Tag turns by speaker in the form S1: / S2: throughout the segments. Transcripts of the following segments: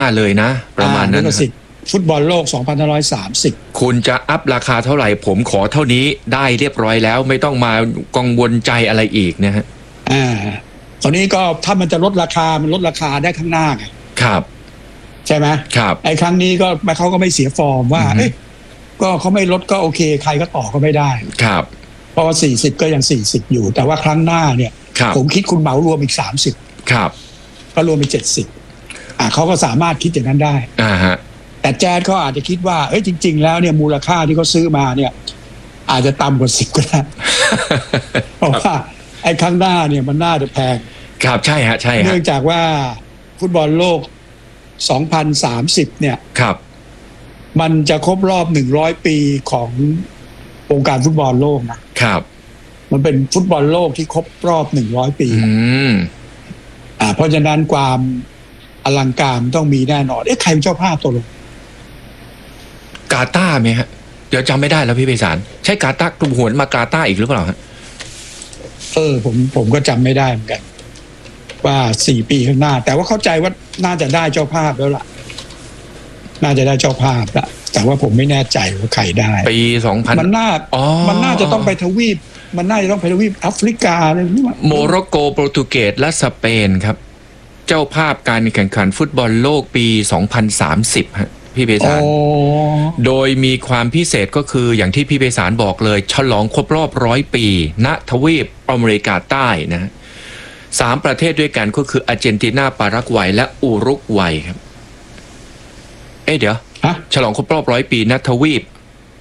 S1: เลยนะประมาณนั้น
S2: ลิขสิทธิ์ฟุตบอลโลก 2530
S1: คุณจะอัพราคาเท่าไหร่ผมขอเท่านี้ได้เรียบร้อยแล้วไม่ต้องมากังวลใจอะไรอีกนะฮะ
S2: ตอนนี้ก็ถ้ามันจะลดราคามันลดราคาได้ข้างหน้าไง
S1: ครับ
S2: ใช่ไหม
S1: ครับ
S2: ไอ้ครั้งนี้ก็เขาก็ไม่เสียฟอร์มว่าก็เขาไม่ลดก็โอเคใครก็ต่อก็ไม่ได้
S1: ครับ
S2: เพราะว่า40ก็ยัง40อยู่แต่ว่าครั้งหน้าเนี่ยผมคิดคุณเหมารวมอีก30
S1: ครับ
S2: ก็รวมเป็น70เขาก็สามารถคิดอย่างนั้นได้
S1: ฮะ
S2: แต่แจ๊ดเขาอาจจะคิดว่าจริงๆแล้วเนี่ยมูลค่าที่เขาซื้อมาเนี่ยอาจจะต่ำกว่า10ก็ได้ เพราะว่าไอ้ครั้งหน้าเนี่ยมันน่าจะแพง
S1: ครับใช่ฮะใช่ฮะ
S2: เนื่องจากว่าฟุตบอลโลก2030เนี่ย
S1: ครับ
S2: มันจะครบรอบ100ปีขององค์การฟุตบอลโลกนะครับมันเป็นฟุตบอลโลกที่ครบรอบ100ปีเพราะฉะนั้นความอลังการต้องมีแน่นอนใครเป็นเจ้าภาพตัวลง
S1: กาตาร์ไหมฮะเดี๋ยวจำไม่ได้แล้วพี่ไพศาลใช่กาตาร์กลุ่มหัวมากาตาร์อีกหรือเปล่าฮะ
S2: ผมก็จำไม่ได้เหมือนกันว่า4 ปีข้างหน้าแต่ว่าเข้าใจว่าน่าจะได้เจ้าภาพแล้วล่ะน่าจะได้เจ้าภาพละแต่ว่าผมไม่แน่ใจว่าใครได้
S1: ปี2000มัน
S2: น่าจะต้องไปทวีปมันน่าจะต้องไปทวีปแอฟริกาอะไรนี่มั้ง
S1: โมร็อกโกโปรตุเกสและสเปนครับเจ้าภาพการแข่งขันฟุตบอลโลกปี2030ฮะพี่ไพศาลโดยมีความพิเศษก็คืออย่างที่พี่ไพศาลบอกเลยฉลองครบรอบ100 ปีณทวีปอเมริกาใต้นะ3 ประเทศด้วยกันก็คืออาร์เจนตินาปารากวัยและอุรุกวัยครับเดี๋ยวฉลองครบรอบ100 ปีณทวีป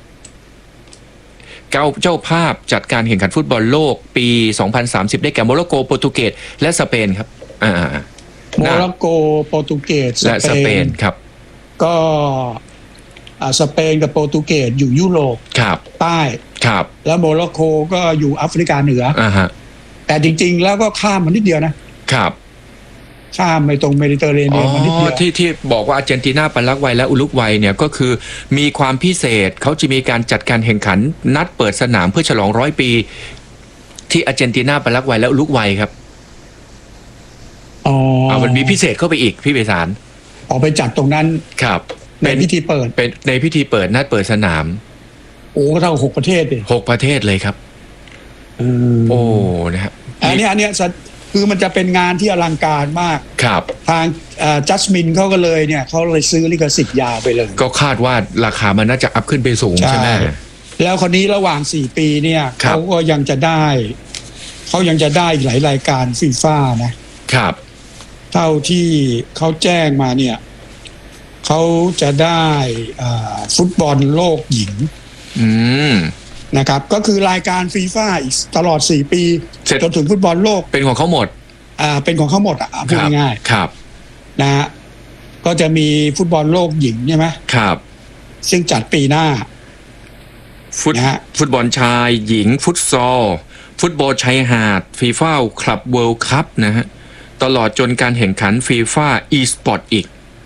S1: เจ้าภาพจัดการแข่งขันฟุตบอลโลกปี2030ได้แก่โมร็อกโกโปรตุเกสและสเปนครับ
S2: โมร็อกโกโปรตุเกส
S1: และสเปนครับ
S2: ก็สเปนกับโปรตุเกสอยู่ยุโรปใต้
S1: ครับ
S2: แล้วโมร็อกโกก็อยู่แอฟริกาเหนือแต่จริงๆแล้วก็ข้ามมันนิดเดียวนะครับข้ามไปตรงเมดิเตอร์เรเนียนมันนิดเดียว
S1: ที่บอกว่าอาร์เจนตินาปารากวัยและอุรุกวัยเนี่ยก็คือมีความพิเศษเขาจะมีการจัดการแข่งขันนัดเปิดสนามเพื่อฉลอง100 ปีที่อาร์เจนตินาปารากวัยและอุรุกวัยครับมันมีพิเศษเข้าไปอีกพี่ไพศาล
S2: ออกไปจัดตรงนั้น
S1: ครับ
S2: ในพิธีเปิด
S1: เป็นในพิธีเปิดนัดเปิดสนาม
S2: ก็เท่า6 ประเทศเลย
S1: 6 ประเทศเลยครับนะครับ
S2: อันนี้คือมันจะเป็นงานที่อลังการมาก
S1: ครับ
S2: ทางจัสมินเขาก็เลยเนี่ยเขาเลยซื้อลิขสิทธิ์ยาวไปเลย
S1: ก็คาดว่าราคามันน่าจะอัพขึ้นไปสูงใช่ไหม
S2: แล้วคนนี้ระหว่าง4 ปีเนี่ยเขาก็ยังจะได้หลายรายการฟีฟ่านะครับเท่าที่เขาแจ้งมาเนี่ยเขาจะได้ฟุตบอลโลกหญิงนะครับก็คือรายการฟีฟ่าอีกตลอด4 ปีจนถึงฟุตบอลโลก
S1: เป็นของเขาหมด
S2: เป็นของเขาหมดพูดง่าย
S1: ๆครับ
S2: นะฮะก็จะมีฟุตบอลโลกหญิงใช่ไหม
S1: ครับ
S2: ซึ่งจัดปีหน้า
S1: ฟุตบอลชายหญิงฟุตซอลฟุตบอลชายหาดฟีฟ่าคลับเวิลด์คัพนะฮะตลอดจนการแข่งขันฟีฟ่าอีสปอร์ตอีก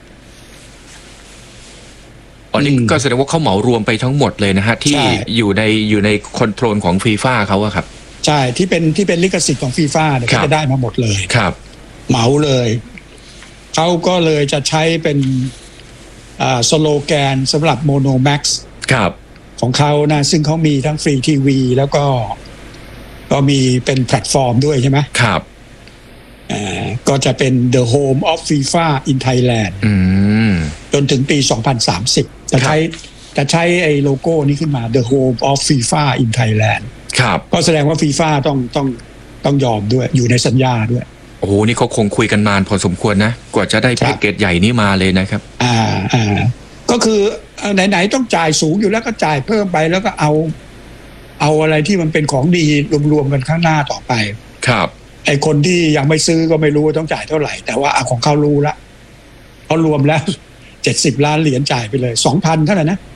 S1: อันนี้ก็แสดงว่าเขาเหมารวมไปทั้งหมดเลยนะฮะที่อยู่ในคอนโทรลของฟีฟ่าเขาอะครับ
S2: ใช่ที่เป็นลิขสิทธิ์ของฟีฟ่าเนี่ยเขาจะได้มาหมดเลย
S1: ครับ
S2: เหมาเลยเขาก็เลยจะใช้เป็นสโลแกนสำหรับโมโนแม็กซ์ของเขานะซึ่งเขามีทั้งฟรีทีวีแล้วก็มีเป็นแพลตฟอร์มด้วยใช่ไหม
S1: ครับ
S2: ก็จะเป็น The Home of FIFA in Thailand จนถึงปี2030จะใช้ไอ้โลโก้นี้ขึ้นมา The Home of FIFA in Thailand
S1: ครับ
S2: ก็แสดงว่า FIFA ต้องยอมด้วยอยู่ในสัญญาด้วย
S1: โอ้โหนี่เขาคงคุยกันนานพอสมควรนะกว่าจะได้แพ็กเกจใหญ่นี้มาเลยนะครับ
S2: ก็คือไหนๆต้องจ่ายสูงอยู่แล้วก็จ่ายเพิ่มไปแล้วก็เอาอะไรที่มันเป็นของดีรวมๆกันข้างหน้าต่อไป
S1: ครับ
S2: ไอ้คนที่ยังไม่ซื้อก็ไม่รู้ต้องจ่ายเท่าไหร่แต่ว่าของเขารู้ละเขารวมแล้ว70 ล้านเหรียญจ่ายไปเลย 2,000 เท่าไหร่นะ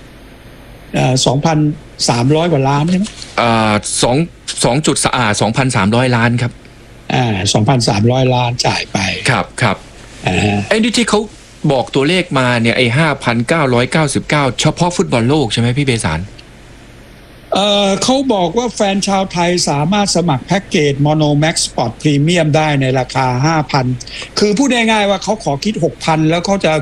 S2: 2,300 กว่าล้านใช่ไหม
S1: 2.300 ล้านครับ
S2: 2,300 ล้านจ่ายไป
S1: ครับไอ้นี่ที่เขาบอกตัวเลขมาเนี่ยไอ้ 5,999 เฉพาะฟุตบอลโลกใช่ไหมพี่ไพศาล
S2: เขาบอกว่าแฟนชาวไทยสามารถสมัครแพ็กเกจ Mono Max Sport Premium ได้ในราคา 5,000 คือพูดง่ายๆว่าเขาขอคิด 6,000 แล้วเขาจะ